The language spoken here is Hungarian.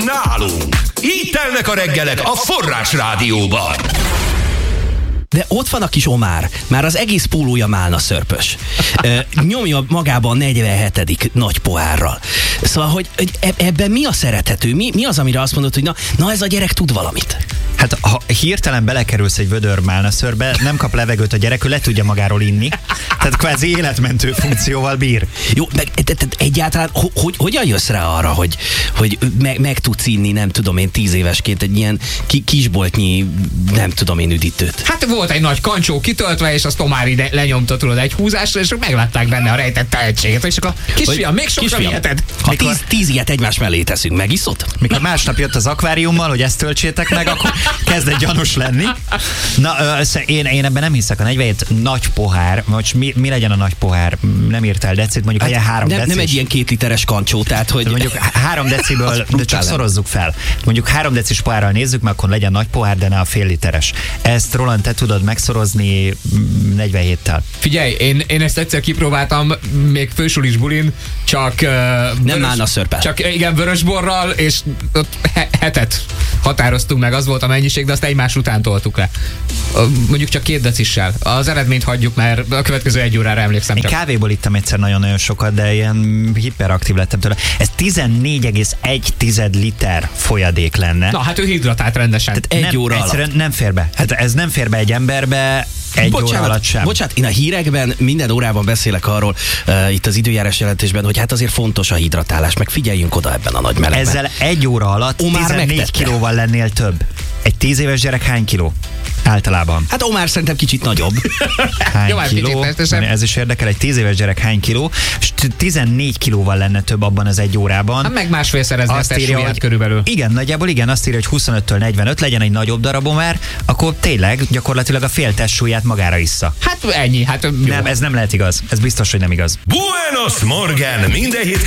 nálunk. Így telnek a reggelek a Forrás Rádióban. De ott van a kis Omár, már az egész pólója málna szörpös. Nyomja magába a 47. nagy pohárral. Szóval, hogy ebben mi a szerethető? Mi az, amire azt mondod, hogy na ez a gyerek tud valamit? Hát ha hirtelen belekerülsz egy vödör málnaszörbe, nem kap levegőt a gyerek, ő le tudja magáról inni. Tehát kvázi életmentő funkcióval bír. Jó, meg egyáltalán hogyan jössz rá arra, hogy meg tudsz inni, nem tudom én, 10 évesként egy ilyen kisboltnyi, nem tudom én, üdítőt? Hát volt egy nagy kancsó kitöltve, és azt Omár ide lenyomta tudod egy húzásra, és meglátták benne a rejtett tehetséget. És akkor kisfiam, még sokra viheted. Ha 10 ilyet egymás mellé teszünk, megiszod? Mikor másnap jött az akváriummal, hogy ezt töltsétek meg, akkor kezd egy gyanús lenni. Na, én ebben nem hiszek. A 47 nagy pohár, most mi legyen a nagy pohár? Nem írt el decit, mondjuk legyen 3 deci. Nem egy ilyen 2 literes kancsó, tehát hogy... Mondjuk 3 deciből, de csak szorozzuk fel. Mondjuk 3 decis pohárral nézzük, mert akkor legyen nagy pohár, de ne a fél literes. Ezt, Roland, te tudod megszorozni 47-tel. Figyelj, én ezt egyszer kipróbáltam, még fősulis bulin, csak... nem málna szörpel. Csak igen, vörösborral, és ott hetet határoztunk meg, az volt a mennyiség, de azt egymás után toltuk le. Mondjuk csak 2 decissel. Az eredményt hagyjuk, mert a következő 1 órára emlékszem csak. Én kávéból ittam egyszer nagyon-nagyon sokat, de ilyen hiperaktív lettem tőle. Ez 14,1 liter folyadék lenne. Na, hát ő hidratált rendesen. Tehát 1 óra alatt. Nem fér be. Hát ez nem fér be egy emberbe, egy óra alatt sem. Bocsánat, én a hírekben minden órában beszélek arról, itt az időjárás jelentésben, hogy hát azért fontos a hidratálás, meg figyeljünk oda ebben a nagy melegben. Ezzel 1 óra alatt Omár 14 megtette. kilóval lennél több. Egy 10 éves gyerek hány kiló? Általában. Hát Omár szerintem kicsit nagyobb. Hány Jó, hát kiló? Ez is érdekel, egy 10 éves gyerek hány kiló, és 14 kilóval lenne több abban az 1 órában. Hát meg másfélszerezni a testsúlyát körülbelül. Igen, nagyjából igen, azt írja, hogy 25-től 45, legyen egy nagyobb darab Omár, akkor tényleg gyakorlatilag a fél testsúlyát magára issza. Hát ennyi, hát jó. Nem, ez nem lehet igaz. Ez biztos, hogy nem igaz. Buenos Morgen! Minden hét